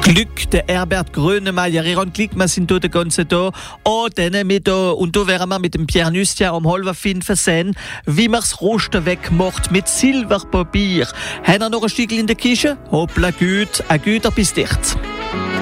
Glück, der Herbert Grönemeyer, Iron Klickmann sind da den ganzen Tag. Dann mit und da wären wir mit dem Pierre Nüstja am Halverfin versehen, wie man das Rosten wegmacht mit Silberpapier. Haben wir noch ein Stückchen in der Küche? Hoppla gut, ein guter bis dicht.